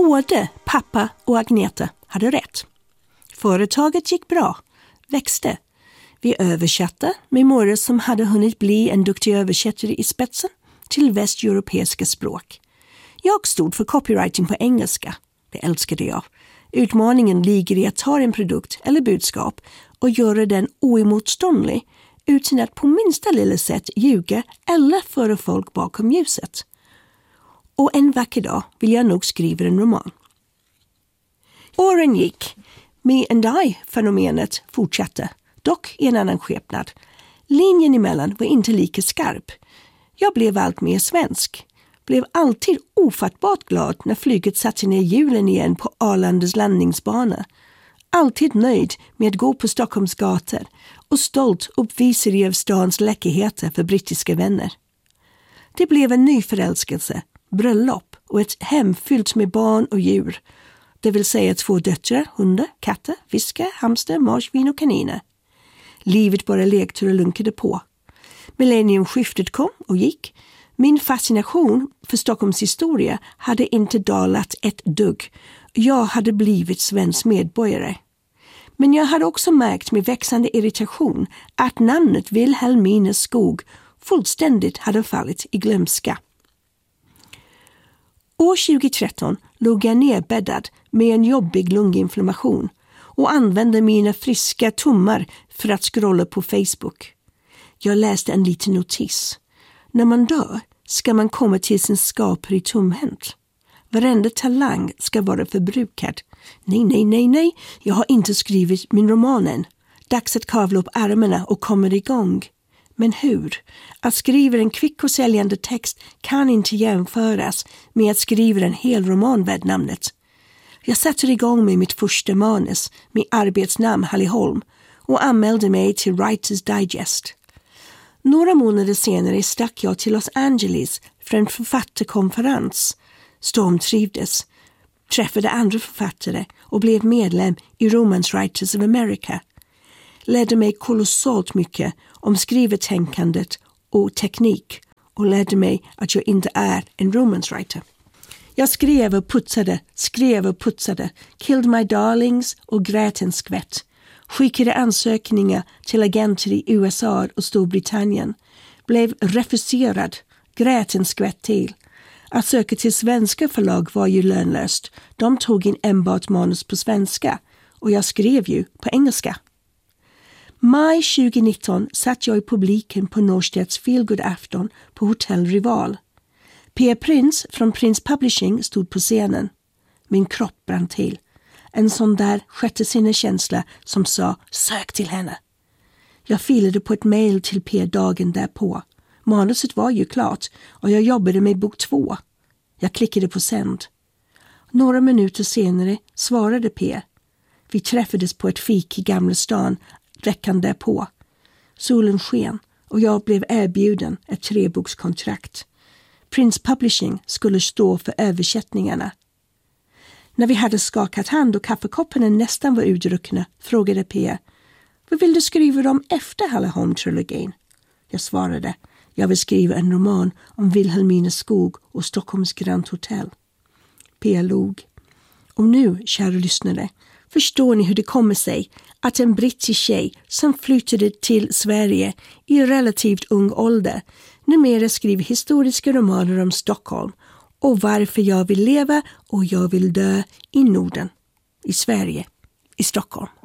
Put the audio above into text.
Både pappa och Agneta hade rätt. Företaget gick bra, växte. Vi översatte med Morre som hade hunnit bli en duktig översättare i spetsen till västeuropeiska språk. Jag stod för copywriting på engelska. Det älskade jag. Utmaningen ligger i att ta en produkt eller budskap och göra den oemotståndlig utan att på minsta lilla sätt ljuga eller föra folk bakom ljuset. Och en vacker dag vill jag nog skriva en roman. Åren gick. Me and I-fenomenet fortsatte, dock i en annan skepnad. Linjen emellan var inte lika skarp. Jag blev allt mer svensk. Blev alltid ofattbart glad när flyget satte ner hjulen igen på Arlandas landningsbana. Alltid nöjd med att gå på Stockholms gator och stolt uppvisade av stans läckerheter för brittiska vänner. Det blev en ny förälskelse, bröllop och ett hem fyllt med barn och djur. Det vill säga 2 döttrar, hundar, katter, fiskar, hamster, marsvin och kaniner. Livet bara lekte och lunkade på. Millenniumskiftet kom och gick. Min fascination för Stockholms historia hade inte dalat ett dugg. Jag hade blivit svensk medborgare. Men jag hade också märkt med växande irritation att namnet Wilhelmina Skog fullständigt hade fallit i glömska. År 2013 låg jag nerbäddad med en jobbig lunginflammation och använde mina friska tummar för att scrolla på Facebook. Jag läste en liten notis. När man dör ska man komma till sin skapare tomhänt. Varenda talang ska vara förbrukad. Nej. Jag har inte skrivit min roman än. Dags att kavla upp armarna och komma igång. Men hur? Att skriva en kvick och säljande text kan inte jämföras med att skriva en hel roman värd namnet. Jag satte igång med mitt första manus med arbetsnamn Halliholm och anmälde mig till Writers Digest. Några månader senare stack jag till Los Angeles för en författarkonferens. Stormtrivdes, träffade andra författare och blev medlem i Romance Writers of America. Lärde mig kolossalt mycket om skrivtänkandet och teknik och lärde mig att jag inte är en romance writer. Jag skrev och putsade, Killed My Darlings och grät en skvätt. Skickade ansökningar till agenter i USA och Storbritannien. Blev refuserad, grät en skvätt till. Att söka till svenska förlag var ju lönlöst. De tog in enbart manus på svenska och jag skrev ju på engelska. Maj 2019 satt jag i publiken på Norstedts feelgood-afton på Hotell Rival. P. Prins från Prince Publishing stod på scenen. Min kropp brann till. En sån där sjätte sinneskänsla som sa sök till henne. Jag filade på ett mejl till P dagen därpå. Manuset var ju klart och jag jobbade med bok 2. Jag klickade på sänd. Några minuter senare svarade P. Vi träffades på ett fik i Gamla stan veckan därpå. Solen sken och jag blev erbjuden ett 3-bokskontrakt. Prince Publishing skulle stå för översättningarna. När vi hade skakat hand och kaffekopparna nästan var utdruckna frågade P. Vad vill du skriva om efter Halliholm-trilogin? Jag svarade, jag vill skriva en roman om Wilhelmina Skog och Stockholms Grand Hotel. P. log. Och nu, kära lyssnare, förstår ni hur det kommer sig att en brittisk tjej som flyttade till Sverige i relativt ung ålder numera skriver historiska romaner om Stockholm och varför jag vill leva och jag vill dö i Norden, i Sverige, i Stockholm.